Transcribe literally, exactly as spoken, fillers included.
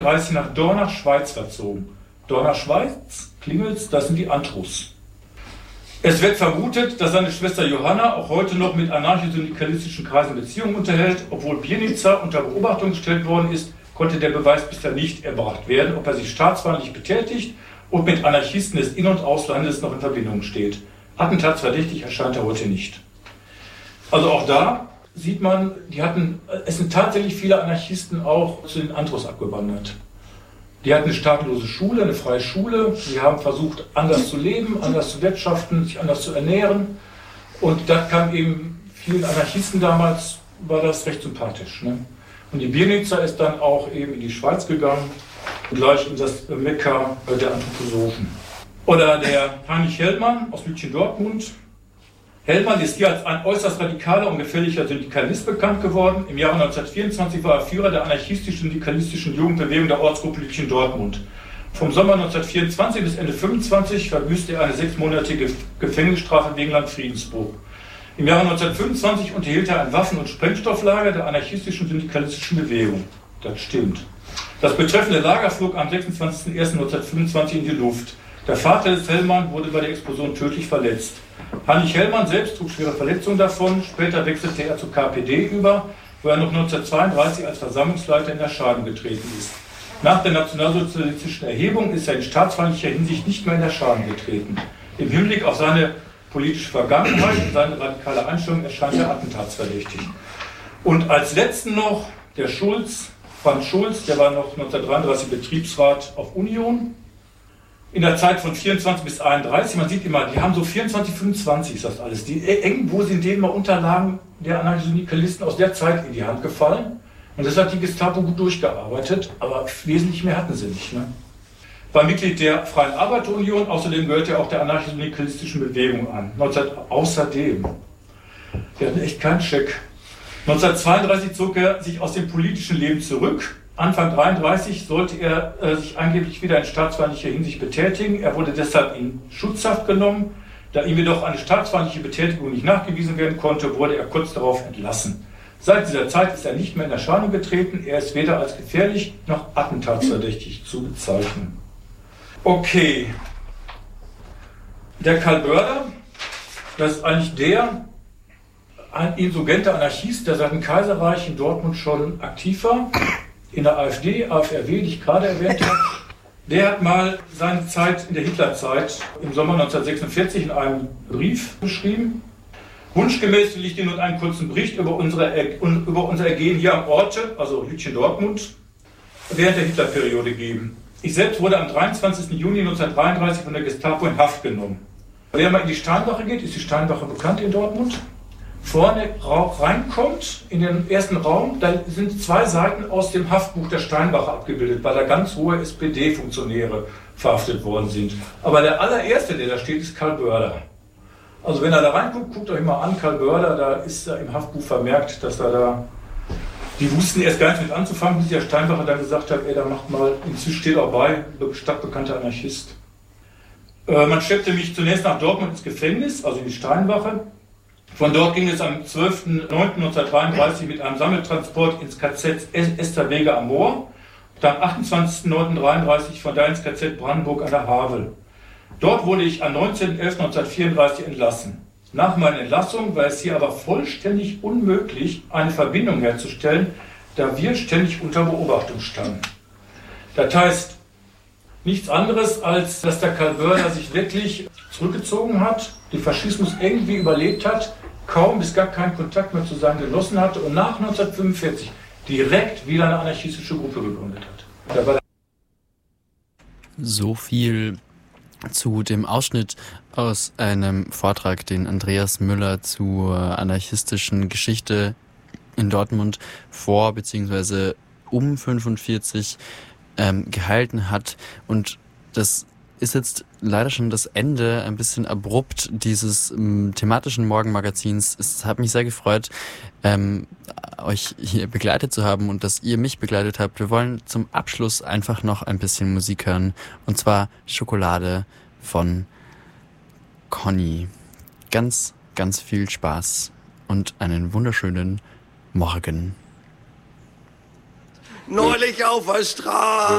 dreißig nach Dornach, Schweiz verzogen. Dornach, Schweiz, Klingels, das sind die Antrus. Es wird vermutet, dass seine Schwester Johanna auch heute noch mit anarcho-syndikalistischen Kreisen Beziehungen unterhält. Obwohl Biernica unter Beobachtung gestellt worden ist, konnte der Beweis bisher nicht erbracht werden, ob er sich staatsfeindlich betätigt und mit Anarchisten des In- und Auslandes noch in Verbindung steht. Attentatsverdächtig erscheint er heute nicht. Also auch da sieht man, die hatten, es sind tatsächlich viele Anarchisten auch zu den Antrus abgewandert. Die hatten eine staatenlose Schule, eine freie Schule. Die haben versucht, anders zu leben, anders zu wirtschaften, sich anders zu ernähren. Und das kam eben vielen Anarchisten damals, war das recht sympathisch. Ne? Und die Biernica ist dann auch eben in die Schweiz gegangen, gleich in das Mekka der Anthroposophen. Oder der Heinrich Hellmann aus Lütchen-Dortmund. Hellmann ist hier als ein äußerst radikaler und gefährlicher Syndikalist bekannt geworden. Im Jahre neunzehnhundertvierundzwanzig war er Führer der anarchistisch-syndikalistischen Jugendbewegung der Ortsgruppe Lütchen-Dortmund. Vom Sommer neunzehnhundertvierundzwanzig bis Ende fünfundzwanzig verbüßte er eine sechsmonatige Gefängnisstrafe wegen Landfriedensbruch. Im Jahre neunzehnhundertfünfundzwanzig unterhielt er ein Waffen- und Sprengstofflager der anarchistischen syndikalistischen Bewegung. Das stimmt. Das betreffende Lager flog am sechsundzwanzigsten ersten neunzehnhundertfünfundzwanzig in die Luft. Der Vater des Hellmann wurde bei der Explosion tödlich verletzt. Heinrich Hellmann selbst trug schwere Verletzungen davon. Später wechselte er zur K P D über, wo er noch neunzehnhundertzweiunddreißig als Versammlungsleiter in Erscheinung getreten ist. Nach der nationalsozialistischen Erhebung ist er in staatsfeindlicher Hinsicht nicht mehr in Erscheinung getreten. Im Hinblick auf seine politische Vergangenheit und seine radikale Einstellung erscheint er attentatsverdächtig. Und als letzten noch der Schulz, Franz Schulz, der war noch neunzehnhundertdreiunddreißig Betriebsrat auf Union. In der Zeit von vierundzwanzig bis einunddreißig, man sieht immer, die haben so vierundzwanzig, fünfundzwanzig ist das alles. Die, irgendwo sind denen mal Unterlagen der Anarcho-Syndikalisten aus der Zeit in die Hand gefallen. Und das hat die Gestapo gut durchgearbeitet, aber wesentlich mehr hatten sie nicht. Ne? War Mitglied der Freien Arbeiterunion, außerdem gehörte er auch der anarcho-syndikalistischen Bewegung an. neunzehn, außerdem, der hatte echt keinen Scheck. neunzehnhundertzweiunddreißig zog er sich aus dem politischen Leben zurück. Anfang dreiunddreißig sollte er äh, sich angeblich wieder in staatsfeindlicher Hinsicht betätigen. Er wurde deshalb in Schutzhaft genommen. Da ihm jedoch eine staatsfeindliche Betätigung nicht nachgewiesen werden konnte, wurde er kurz darauf entlassen. Seit dieser Zeit ist er nicht mehr in Erscheinung getreten. Er ist weder als gefährlich noch attentatsverdächtig zu bezeichnen. Okay. Der Karl Börder, das ist eigentlich der ein insurgenter Anarchist, der seit dem Kaiserreich in Dortmund schon aktiv war. In der AfD, A F R W, die ich gerade erwähnt habe, der hat mal seine Zeit in der Hitlerzeit im Sommer neunzehnhundertsechsundvierzig in einem Brief geschrieben. Wunschgemäß will ich dir nun einen kurzen Bericht über, unsere, über unser Ergehen hier am Orte, also Lütchen-Dortmund, während der Hitlerperiode geben. Ich selbst wurde am dreiundzwanzigsten Juni neunzehnhundertdreiunddreißig von der Gestapo in Haft genommen. Wer mal in die Steinwache geht, ist die Steinwache bekannt in Dortmund, vorne reinkommt, in den ersten Raum, da sind zwei Seiten aus dem Haftbuch der Steinwache abgebildet, weil da ganz hohe S P D-Funktionäre verhaftet worden sind. Aber der allererste, der da steht, ist Karl Börder. Also wenn er da reinguckt, guckt euch mal an, Karl Börder, da ist da im Haftbuch vermerkt, dass er da, die wussten erst gar nicht mit anzufangen, bis der Steinwache dann gesagt hat, ey, da macht mal, inzwischen steht auch bei, stadtbekannter Anarchist. Äh, man schleppte mich zunächst nach Dortmund ins Gefängnis, also in die Steinwache. Von dort ging es am zwölften neunten neunzehnhundertdreiunddreißig mit einem Sammeltransport ins K Z Esterwege am Moor und am achtundzwanzigsten neunten neunzehnhundertdreiunddreißig von da ins K Z Brandenburg an der Havel. Dort wurde ich am neunzehnten elften neunzehnhundertvierunddreißig entlassen. Nach meiner Entlassung war es hier aber vollständig unmöglich, eine Verbindung herzustellen, da wir ständig unter Beobachtung standen. Das heißt nichts anderes, als dass der Karl Börder sich wirklich zurückgezogen hat, den Faschismus irgendwie überlebt hat, kaum bis gar keinen Kontakt mehr zu seinen Genossen hatte und nach neunzehnhundertfünfundvierzig direkt wieder eine anarchistische Gruppe gegründet hat. So viel zu dem Ausschnitt aus einem Vortrag, den Andreas Müller zur anarchistischen Geschichte in Dortmund vor bzw. um fünfundvierzig ähm, gehalten hat. Und das ist jetzt leider schon das Ende, ein bisschen abrupt dieses ähm, thematischen Morgenmagazins. Es hat mich sehr gefreut, ähm, euch hier begleitet zu haben und dass ihr mich begleitet habt. Wir wollen zum Abschluss einfach noch ein bisschen Musik hören, und zwar Schokolade von Conny. Ganz, ganz viel Spaß und einen wunderschönen Morgen. Neulich auf der Straße